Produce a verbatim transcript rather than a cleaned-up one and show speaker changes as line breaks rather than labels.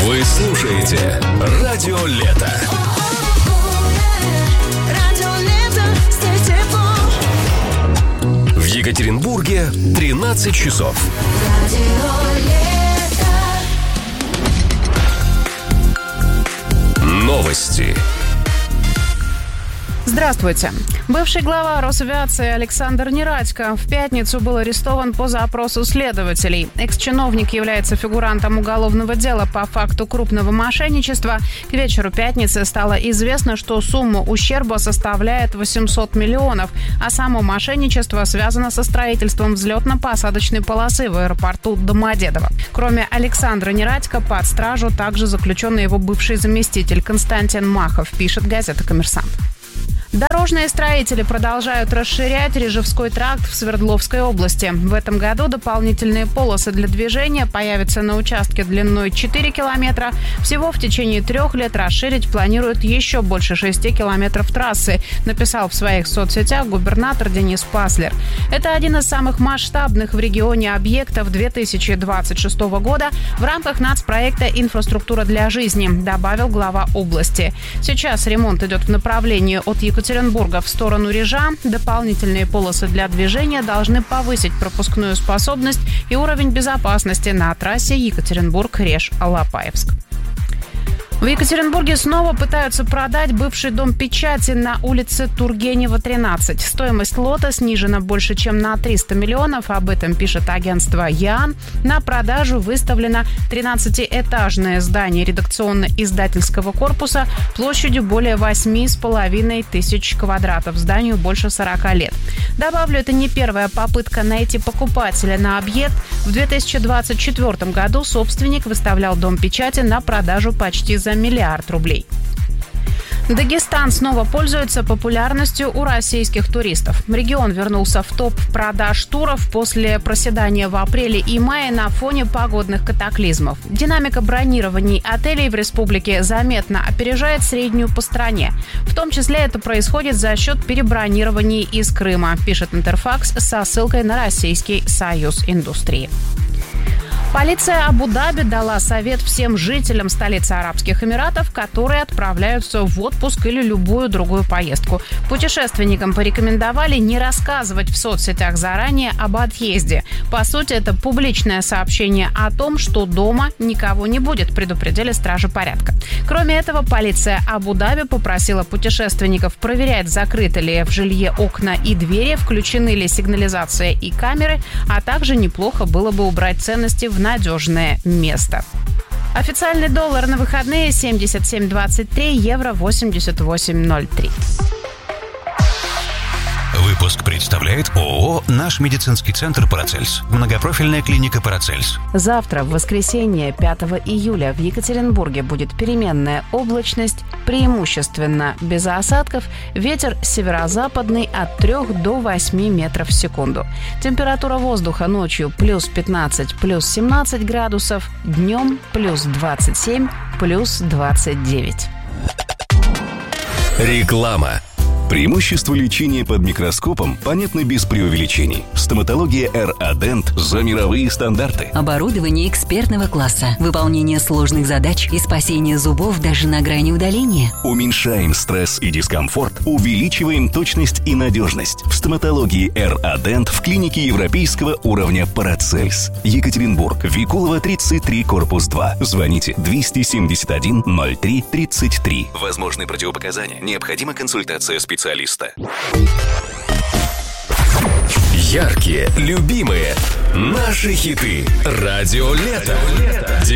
Вы слушаете Радио Лето. В Екатеринбурге тринадцать часов. Новости.
Здравствуйте. Бывший глава Росавиации Александр Нерадько в пятницу был арестован по запросу следователей. Экс-чиновник является фигурантом уголовного дела по факту крупного мошенничества. К вечеру пятницы стало известно, что сумма ущерба составляет восемьсот миллионов, а само мошенничество связано со строительством взлетно-посадочной полосы в аэропорту Домодедово. Кроме Александра Нерадько, под стражу также заключен его бывший заместитель Константин Махов, пишет газета «Коммерсант». Дорожные строители продолжают расширять Рижевской тракт в Свердловской области. В этом году дополнительные полосы для движения появятся на участке длиной четыре километра. Всего в течение трех лет расширить планируют еще больше шести километров трассы, написал в своих соцсетях губернатор Денис Паслер. Это один из самых масштабных в регионе объектов две тысячи двадцать шестого года в рамках нацпроекта «Инфраструктура для жизни», добавил глава области. Сейчас ремонт идет в направлении от Екатеринбурга Екатеринбурга в сторону Рижа. Дополнительные полосы для движения должны повысить пропускную способность и уровень безопасности на трассе Екатеринбург-Реж-Алапаевск. В Екатеринбурге снова пытаются продать бывший дом печати на улице Тургенева, тринадцать. Стоимость лота снижена больше, чем на триста миллионов. Об этом пишет агентство ЯН. На продажу выставлено тринадцатиэтажное здание редакционно-издательского корпуса площадью более восемь с половиной тысяч квадратов. Зданию больше сорока лет. Добавлю, это не первая попытка найти покупателя на объект. В две тысячи двадцать четвёртом году собственник выставлял дом печати на продажу почти за миллиард рублей. Дагестан снова пользуется популярностью у российских туристов. Регион вернулся в топ продаж туров после проседания в апреле и мае на фоне погодных катаклизмов. Динамика бронирований отелей в республике заметно опережает среднюю по стране. В том числе это происходит за счет перебронирований из Крыма, пишет Интерфакс со ссылкой на Российский союз индустрии. Полиция Абу-Даби дала совет всем жителям столицы Арабских Эмиратов, которые отправляются в отпуск или любую другую поездку. Путешественникам порекомендовали не рассказывать в соцсетях заранее об отъезде. По сути, это публичное сообщение о том, что дома никого не будет, предупредили стражи порядка. Кроме этого, полиция Абу-Даби попросила путешественников проверять, закрыты ли в жилье окна и двери, включены ли сигнализация и камеры, а также неплохо было бы убрать ценности в надежное место. Официальный доллар на выходные семьдесят семь двадцать три, евро восемьдесят восемь ноль три.
Выпуск представляет ООО «Наш медицинский центр Парацельс». Многопрофильная клиника Парацельс.
Завтра, в воскресенье, пятого июля, в Екатеринбурге будет переменная облачность, преимущественно без осадков, ветер северо-западный от трёх до восьми метров в секунду. Температура воздуха ночью плюс пятнадцать, плюс семнадцать градусов, днем плюс двадцать семь, плюс двадцать девять.
Реклама. Преимущества лечения под микроскопом понятны без преувеличений. Стоматология эр а Dent за мировые стандарты.
Оборудование экспертного класса, выполнение сложных задач и спасение зубов даже на грани удаления.
Уменьшаем стресс и дискомфорт, увеличиваем точность и надежность. В стоматологии эр а Dent в клинике европейского уровня Парацельс. Екатеринбург, Викулова, тридцать три, корпус два. Звоните двести семьдесят один ноль три тридцать три. Возможны противопоказания. Необходима консультация специалиста. специалиста. Яркие, любимые, наши хиты. Радио Лето.